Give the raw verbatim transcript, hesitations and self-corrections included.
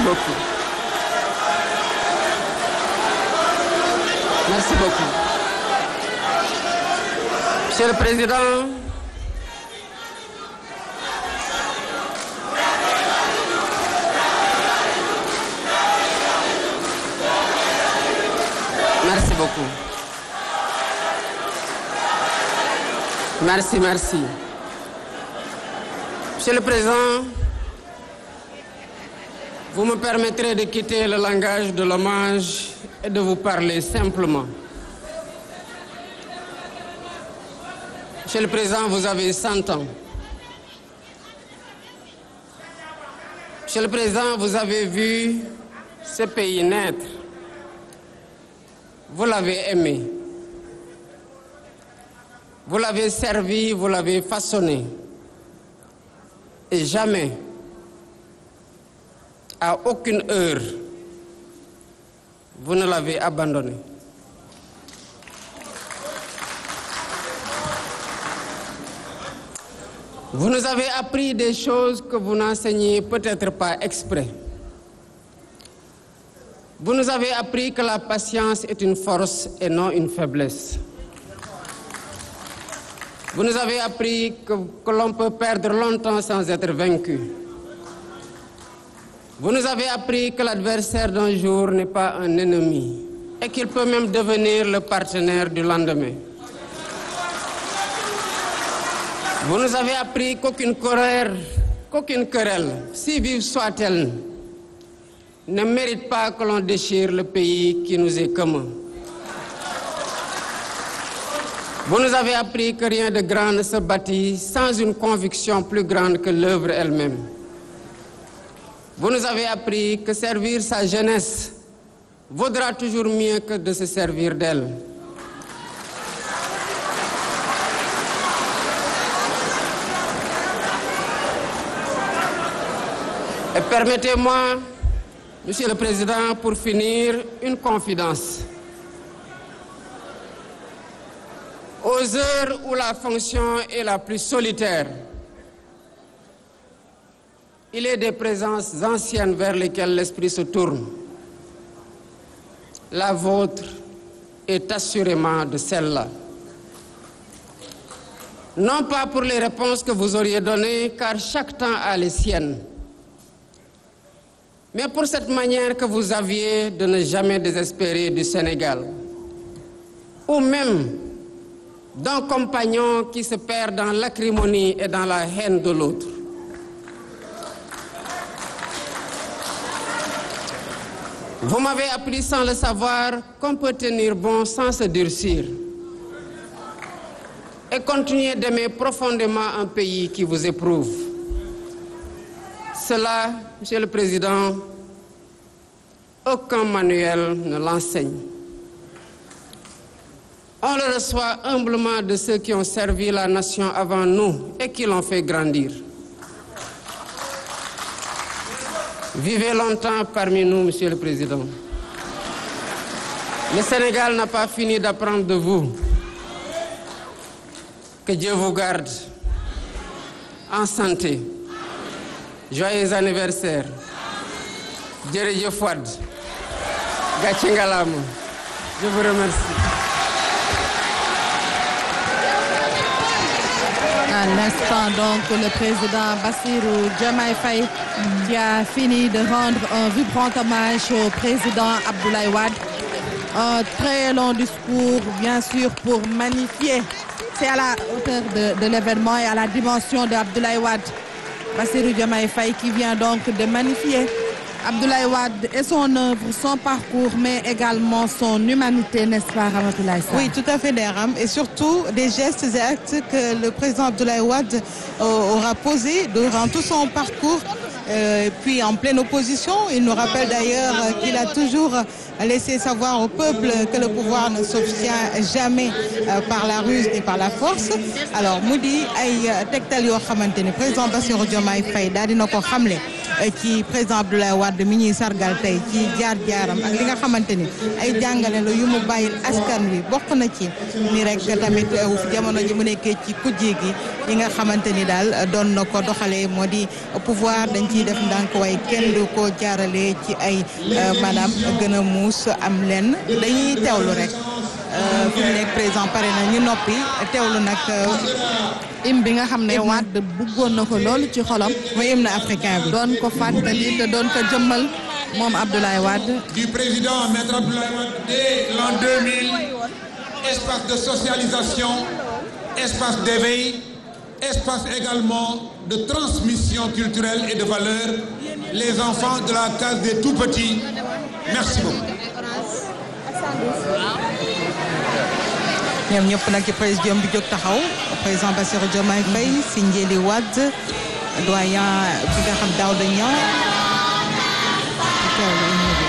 beaucoup. Merci beaucoup. Monsieur le Président, merci beaucoup. Merci, merci. Monsieur le Président, vous me permettrez de quitter le langage de l'hommage et de vous parler simplement. Monsieur le Président, vous avez cent ans. Monsieur le Président, vous avez vu ce pays naître. Vous l'avez aimé. Vous l'avez servi, vous l'avez façonné. Et jamais, à aucune heure, vous ne l'avez abandonné. Vous nous avez appris des choses que vous n'enseignez peut-être pas exprès. Vous nous avez appris que la patience est une force et non une faiblesse. Vous nous avez appris que, que l'on peut perdre longtemps sans être vaincu. Vous nous avez appris que l'adversaire d'un jour n'est pas un ennemi et qu'il peut même devenir le partenaire du lendemain. Vous nous avez appris qu'aucune querelle, qu'aucune querelle, si vive soit-elle, ne mérite pas que l'on déchire le pays qui nous est commun. Vous nous avez appris que rien de grand ne se bâtit sans une conviction plus grande que l'œuvre elle-même. Vous nous avez appris que servir sa jeunesse vaudra toujours mieux que de se servir d'elle. Et permettez-moi, Monsieur le Président, pour finir, une confidence. Aux heures où la fonction est la plus solitaire, il est des présences anciennes vers lesquelles l'esprit se tourne. La vôtre est assurément de celle-là. Non pas pour les réponses que vous auriez données, car chaque temps a les siennes, mais pour cette manière que vous aviez de ne jamais désespérer du Sénégal, ou même d'un compagnon qui se perd dans l'acrimonie et dans la haine de l'autre. Vous m'avez appris sans le savoir qu'on peut tenir bon sans se durcir et continuer d'aimer profondément un pays qui vous éprouve. Cela, Monsieur le Président, aucun manuel ne l'enseigne. On le reçoit humblement de ceux qui ont servi la nation avant nous et qui l'ont fait grandir. Vivez longtemps parmi nous, Monsieur le Président. Le Sénégal n'a pas fini d'apprendre de vous. Que Dieu vous garde en santé. Joyeux anniversaire. Djereje Fouad. Gatché Ngalam. Je vous remercie. À l'instant, donc, le président Bassirou Diomaye Faye mmh. qui a fini de rendre un vibrant hommage au président Abdoulaye Wade. Un très long discours, bien sûr, pour magnifier. C'est à la hauteur de, de l'événement et à la dimension d'Abdoulaye Wade. Bassirou Diomaye Faye qui vient donc de magnifier Abdoulaye Wade et son œuvre, son parcours, mais également son humanité, n'est-ce pas, Ramatoulaye Sarr? Oui, tout à fait, Deram. Et surtout, des gestes et actes que le président Abdoulaye Wade aura posés durant tout son parcours. Euh, puis en pleine opposition, il nous rappelle d'ailleurs qu'il a toujours laisser savoir au peuple que le pouvoir ne s'obtient jamais euh, par la ruse ni par la force alors mu di ay tegtal yoo xamante ni président Bassirou Diomaye Faye daal dina ko xamle ci président Abdoulaye Wade mi ñuy sargal tey ci jaar-jaaram ak li nga xamante ni ay jàngale la yu mu bàyyil askan wi bokk na ci ni rek tamit jamono ji mu nekkee ci kujje gi yi nga xamante ni daal doon na ko doxalee moo di pouvoir dañ ciy def ndànk waaye kenn du ko jaarale ci ay maanaam gën a muus am leen dañuy teewlu rek fi mu nekk président pare na ñu noppi teewlu nag hymne bi nga xam ne Wade bëggoon na ko loolu ci xolam mooy hymne africain bi doon ko fàttali te doon ko jëmmal moom Abdoulaye Wade du président maître Abdoulaye Wade dès l'an deux mille espace de socialisation espace d'éveil espace également de transmission culturelle et de valeurs les enfants de la case des tout-petits merci beaucoup. ñoom ñëpp nag ci président bi jóg taxaw président Bassirou Diomaye Faye si Njéli Wade doyen bi nga xam Daouda Niang